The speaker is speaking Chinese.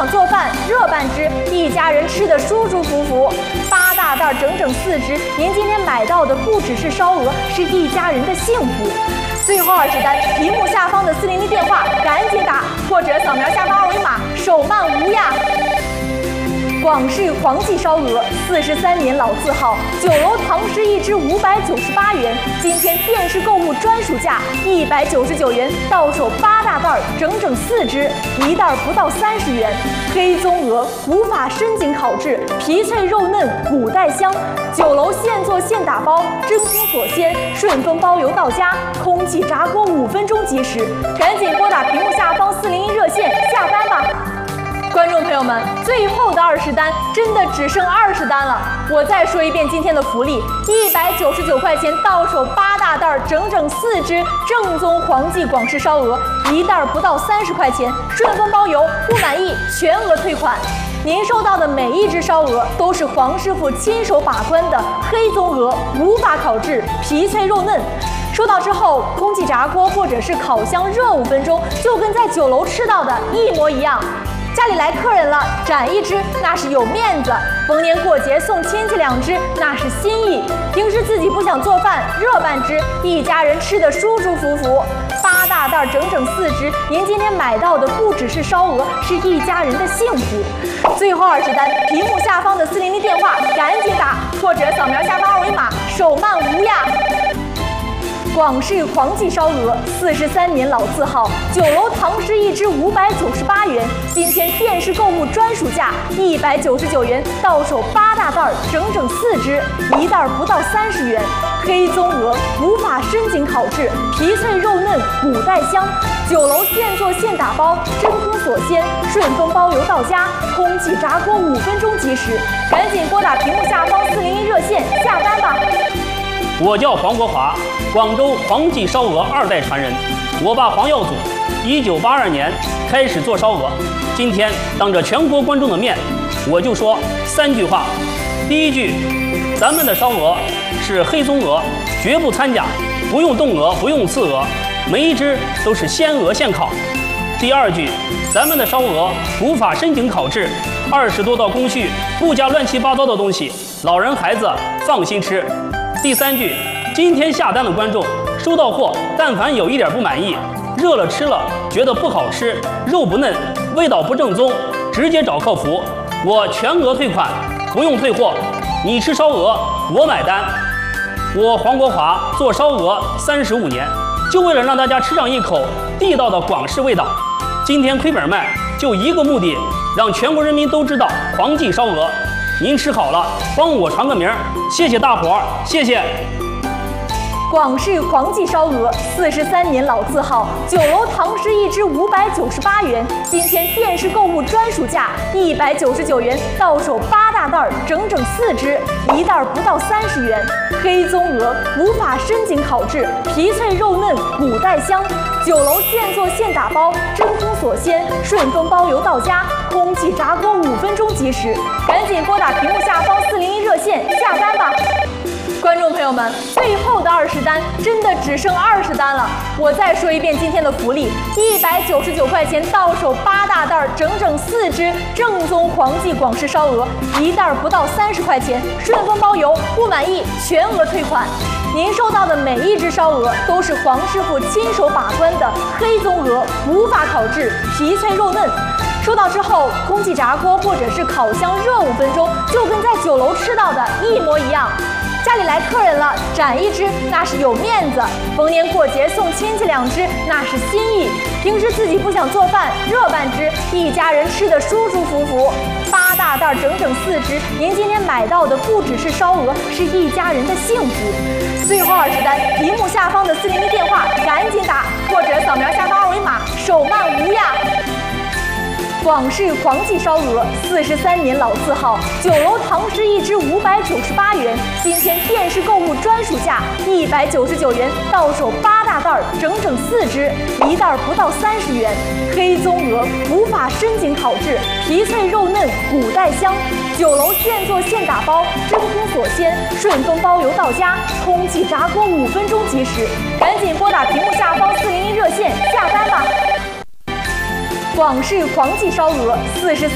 想做饭，热拌汁，一家人吃得舒舒服服。8大袋整整4只，您今天买到的不只是烧鹅，是一家人的幸福。最后20单，屏幕下方的400电话赶紧打，或者扫描下方二维码，手慢无压。广式黄记烧鹅，43年老字号，9楼堂食1只598元，今天电视购物专属价199元，到手8大袋，整整4只，1袋不到30元。黑棕鹅，古法深井烤制，皮脆肉嫩，骨带香。9楼现做现打包，真空锁鲜，顺丰包邮到家，空气炸锅5分钟即食。赶紧拨打屏幕下方401热线下单吧！观众朋友们，最后的20单真的只剩20单了。我再说一遍今天的福利：199块钱到手8大袋，整整4只正宗黄记广式烧鹅，1袋不到30块钱，顺丰包邮，不满意全额退款。您收到的每一只烧鹅都是黄师傅亲手把关的黑棕鹅，无法烤制，皮脆肉嫩。收到之后，空气炸锅或者是烤箱热5分钟，就跟在9楼吃到的一模一样。家里来客人了，斩1只那是有面子，逢年过节送亲戚2只那是心意。平时自己不想做饭，热拌汁，一家人吃得舒舒服服。8大袋整整4只，您今天买到的不只是烧鹅，是一家人的幸福。最后20单，屏幕下方的400电话赶紧打，或者扫描下方二维码，手慢无压。广式黄记烧鹅，43年老字号，9楼堂食1只598元，今天电视购物专属价199元，到手8大袋，整整4只，1袋不到30元。黑棕鹅，古法深井烤制，皮脆肉嫩，骨带香。9楼现做现打包，真空锁鲜，顺丰包邮到家，空气炸锅5分钟即食。赶紧拨打屏幕下方401热线下单吧！ 我叫黄国华，广州黄记烧鹅2代传人。我爸黄耀祖1982年开始做烧鹅，今天当着全国观众的面，我就说3句话。第一句，咱们的烧鹅是黑棕鹅，绝不掺假，不用冻鹅，不用刺鹅，每一只都是鲜鹅现烤。第二句，咱们的烧鹅古法深井烤制，20多道工序，不加乱七八糟的东西，老人孩子放心吃。第3句，今天下单的观众收到货，但凡有一点不满意，热了吃了觉得不好吃，肉不嫩，味道不正宗，直接找客服，我全额退款，不用退货。你吃烧鹅，我买单。我黄国华做烧鹅35年，就为了让大家吃上一口地道的广式味道。今天亏本卖，就一个目的，让全国人民都知道黄记烧鹅。您吃好了，帮我传个名，谢谢大伙儿，谢谢。 广式黄记烧鹅，43年老字号，9楼堂食1只598元，今天电视购物专属价199元，到手8大袋，整整4只，1袋不到30元。黑棕鹅，古法深井烤制，皮脆肉嫩，骨带香。9楼现做现打包，真空锁鲜，顺丰包邮到家，空气炸锅5分钟即食。赶紧拨打屏幕下方401热线下单吧！观众朋友们，最后的20单真的只剩20单了。我再说一遍今天的福利：199块钱到手8大袋，整整4只正宗黄记广式烧鹅，1袋不到30块钱，顺丰包邮，不满意全额退款。您收到的每一只烧鹅都是黄师傅亲手把关的黑棕鹅，无法烤制，皮脆肉嫩。收到之后，空气炸锅或者是烤箱热5分钟，就跟在9楼吃到的一模一样。家里来客人了，斩1只那是有面子，逢年过节送亲戚2只那是心意。平时自己不想做饭，热拌汁，一家人吃得舒舒服服。8大袋整整4只，您今天买到的不只是烧鹅，是一家人的幸福。最后20单，屏幕下方的400电话赶紧打，或者扫描下方二维码，手慢无压。广式黄记烧鹅，43年老字号，9楼堂食1只598元，今天电视购物专属价199元，到手8大袋，整整4只，1袋不到30元。黑棕鹅，古法深井烤制，皮脆肉嫩，骨带香。9楼现做现打包，真空锁鲜，顺丰包邮到家，空气炸锅5分钟即食。赶紧拨打屏幕下方401热线下单吧！广式黄记烧鹅，43